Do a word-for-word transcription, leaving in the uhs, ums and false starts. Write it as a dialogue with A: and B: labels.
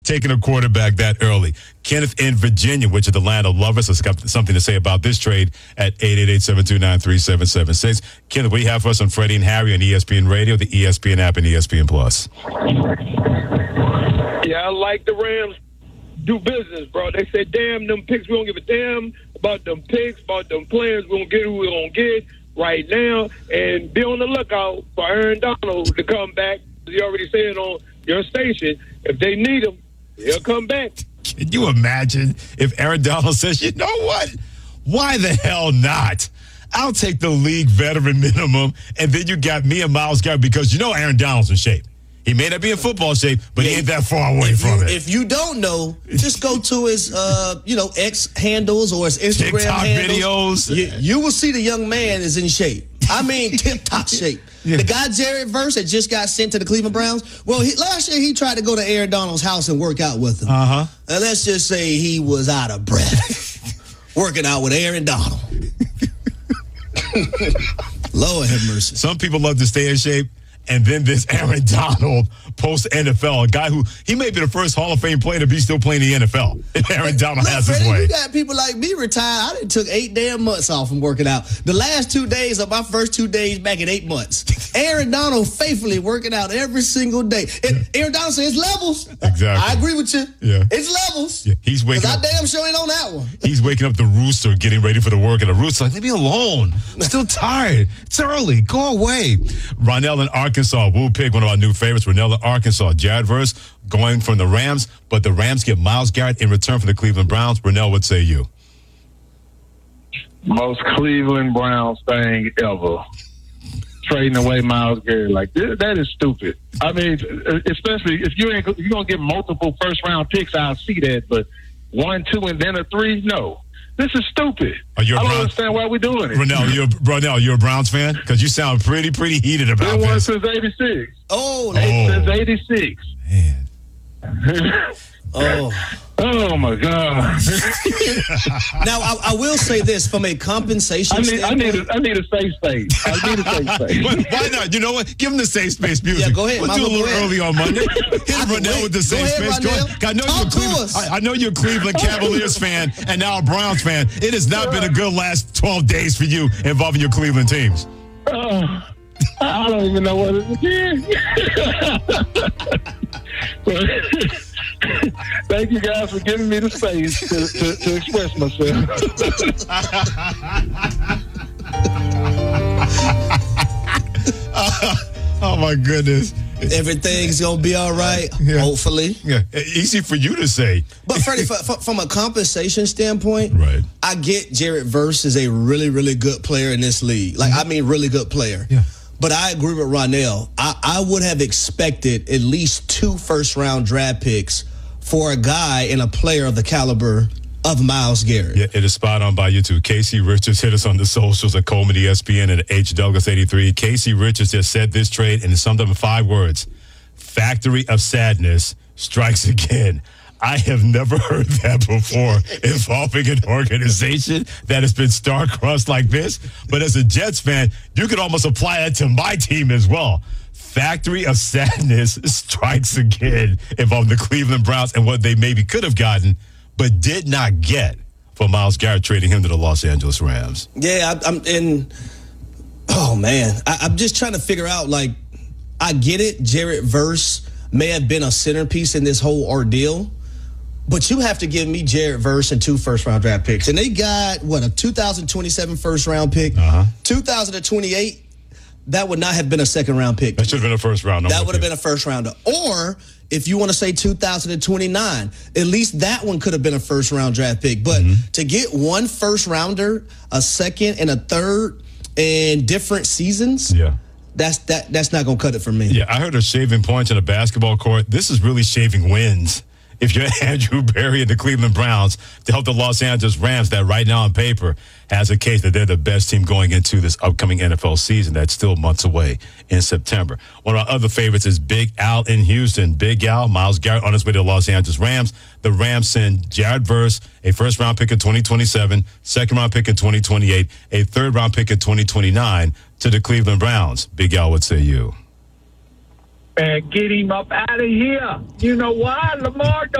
A: taking a quarterback that early. Kenneth in Virginia, which is the land of lovers, has got something to say about this trade at eight eight eight, seven two nine, three seven seven six. Kenneth, what do you have for us on Freddie and Harry on E S P N Radio, the E S P N app, and E S P N Plus?
B: Yeah, I like the Rams do business, bro. They said, damn, them picks, we don't give a damn about them picks, about them players. We don't get who we don't get right now. And be on the lookout for Aaron Donald to come back. You already said on your station, if they need him, he'll come back.
A: Can you imagine if Aaron Donald says, you know what? Why the hell not? I'll take the league veteran minimum, and then you got me and Myles Garrett because you know Aaron Donald's in shape. He may not be in football shape, but yeah, he ain't that far away
C: if
A: from
C: you,
A: it.
C: If you don't know, just go to his, uh, you know, X handles or his Instagram
A: TikTok
C: handles.
A: videos.
C: You, you will see the young man is in shape. I mean, tip-top shape. Yeah. The guy, Jared Verse, that just got sent to the Cleveland Browns, well, he, last year he tried to go to Aaron Donald's house and work out with him.
A: Uh-huh.
C: And let's just say he was out of breath working out with Aaron Donald. Lord have mercy.
A: Some people love to stay in shape. And then this Aaron Donald post-N F L, a guy who, he may be the first Hall of Fame player to be still playing the N F L. If Aaron Donald
C: Look,
A: has
C: Freddie,
A: his way.
C: You got people like me retired. I done took eight damn months off from working out. The last two days of my first two days back in eight months. Aaron Donald faithfully working out every single day. And Aaron Donald says it's levels.
A: Exactly.
C: I agree with you.
A: Yeah.
C: It's levels.
A: Yeah. He's waking
C: up.
A: up.
C: I damn sure ain't on that one.
A: He's waking up the rooster, getting ready for the work, and the rooster's like, leave me alone. I'm still tired. It's early. Go away. Ronell in Arkansas. We'll pick one of our new favorites. Ronell in Arkansas. Jared Verse going from the Rams, but the Rams get Myles Garrett in return for the Cleveland Browns. Ronell, what say you?
D: Most Cleveland Browns thing ever. Trading away Myles Garrett. Like, that is stupid. I mean, especially if you ain't, you're going to get multiple first-round picks, I'll see that. But one, two, and then a three, no. This is stupid.
A: Are you a
D: I don't
A: Browns?
D: understand why we're doing it.
A: Ronell, you're, Ronell, you're a Browns fan? Because you sound pretty, pretty heated about
D: Been one
A: this.
D: since eighty-six.
C: Oh,
A: oh.
D: Since eighty-six.
A: Man.
C: Oh.
D: Oh, my God.
C: Now, I, I will say this from a compensation
D: I need, I
C: standpoint.
D: need, a, I need a safe space. I need a safe space.
A: But why not? You know what? Give him the safe space music.
C: Yeah, go ahead.
A: We'll do a little early on Monday. Hit Ronell with the safe
C: ahead,
A: space. Go
C: Ronell.
A: ahead. I know,
C: Talk
A: you're a
C: to
A: Cleveland,
C: us.
A: I, I know you're a Cleveland Cavaliers fan and now a Browns fan. It has not been a good last twelve days for you involving your Cleveland teams.
D: Uh, I don't even know what it is. Thank you guys for giving me the space to, to, to express myself.
A: uh, oh, my goodness.
C: Everything's going to be all right,
A: yeah.
C: hopefully.
A: Yeah, easy for you to say.
C: But, Freddie, f- f- from a compensation standpoint,
A: right.
C: I get Jared Verse is a really, really good player in this league. Like, mm-hmm. I mean, really good player.
A: Yeah.
C: But I agree with Ronell. I, I would have expected at least two first-round draft picks for a guy and a player of the caliber of Myles Garrett.
A: Yeah, it is spot on by you too. Casey Richards hit us on the socials at Coleman E S P N and at H Douglas eighty-three. Casey Richards just said this trade and it summed up in five words. Factory of sadness strikes again. I have never heard that before involving an organization that has been star-crossed like this. But as a Jets fan, you could almost apply that to my team as well. Factory of sadness strikes again involving the Cleveland Browns and what they maybe could have gotten but did not get for Myles Garrett, trading him to the Los Angeles Rams.
C: Yeah, I, I'm in. Oh, man. I, I'm just trying to figure out, like, I get it. Jared Verse may have been a centerpiece in this whole ordeal. But you have to give me Jared Verse and two first-round draft picks. And they got, what, a two thousand twenty-seven first-round pick?
A: Uh-huh.
C: two thousand twenty-eight, that would not have been a second-round pick.
A: That should have been a first-round.
C: That would have been a first-rounder. Or, if you want to say two thousand twenty-nine, at least that one could have been a first-round draft pick. But mm-hmm. to get one first-rounder, a second, and a third in different seasons,
A: yeah.
C: that's that that's not going to cut it for me.
A: Yeah, I heard of shaving points in a basketball court. This is really shaving wins. If you're Andrew Berry and the Cleveland Browns to help the Los Angeles Rams, that right now on paper has a case that they're the best team going into this upcoming N F L season that's still months away in September. One of our other favorites is Big Al in Houston. Big Al, Myles Garrett on his way to the Los Angeles Rams. The Rams send Jared Verse, a first-round pick in twenty twenty-seven, second-round pick in twenty twenty-eight, a third-round pick in twenty twenty-nine to the Cleveland Browns. Big Al, what say you?
B: And get him up out of here. You know why? Lamar